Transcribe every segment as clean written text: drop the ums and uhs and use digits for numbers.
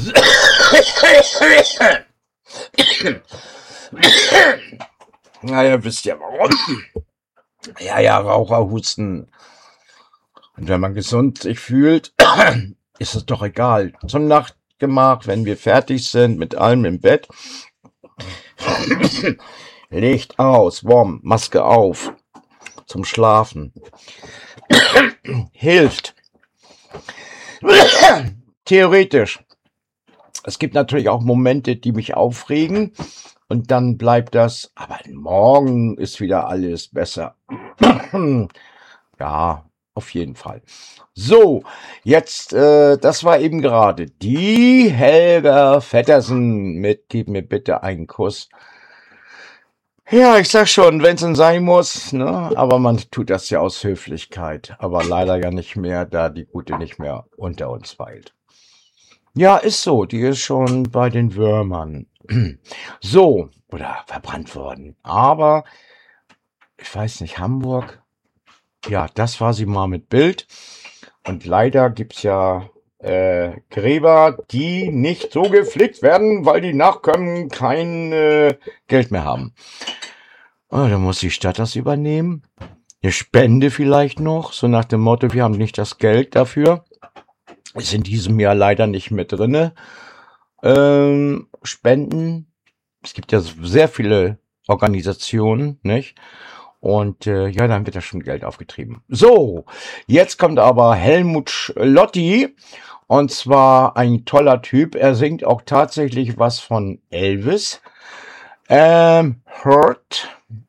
Naja, wisst ihr warum? Ja, Raucherhusten. Und wenn man gesund sich fühlt, ist es doch egal. Zum Nachtgemach, wenn wir fertig sind mit allem im Bett, Licht aus, warm, Maske auf, zum Schlafen. Hilft. Theoretisch. Es gibt natürlich auch Momente, die mich aufregen und dann bleibt das, aber morgen ist wieder alles besser. Ja, auf jeden Fall. So, jetzt, das war eben gerade die Helga Vettersen mit Gib mir bitte einen Kuss. Ja, ich sag schon, wenn es denn sein muss, ne? Aber man tut das ja aus Höflichkeit. Aber leider ja nicht mehr, da die Gute nicht mehr unter uns weilt. Ja, ist so, die ist schon bei den Würmern. So, oder verbrannt worden. Aber, ich weiß nicht, Hamburg, ja, das war sie mal mit Bild. Und leider gibt's ja Gräber, die nicht so gepflegt werden, weil die Nachkommen kein Geld mehr haben. Oh, dann muss die Stadt das übernehmen. Eine Spende vielleicht noch, so nach dem Motto, wir haben nicht das Geld dafür. Ist in diesem Jahr leider nicht mit drinne. Spenden. Es gibt ja sehr viele Organisationen, nicht? Und ja, dann wird da schon Geld aufgetrieben. So, jetzt kommt aber Helmut Schlotti. Und zwar ein toller Typ. Er singt auch tatsächlich was von Elvis. Hurt.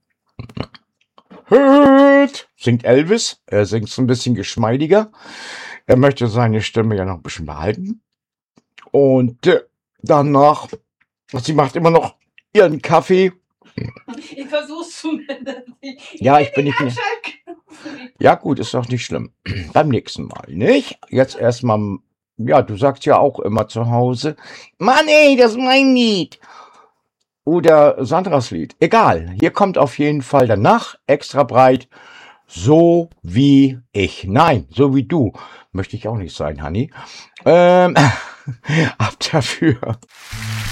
Singt Elvis. Er singt es ein bisschen geschmeidiger. Er möchte seine Stimme ja noch ein bisschen behalten. Und danach, sie macht immer noch ihren Kaffee. Ich versuch's zumindest. Ja, ich bin nicht mehr. Ja gut, ist doch nicht schlimm. Beim nächsten Mal, nicht? Jetzt erstmal, ja, du sagst ja auch immer zu Hause, Mann ey, das ist mein Lied. Oder Sandras Lied. Egal, hier kommt auf jeden Fall danach extra breit, so wie ich. Nein, so wie du. Möchte ich auch nicht sein, Hanni. Ab dafür.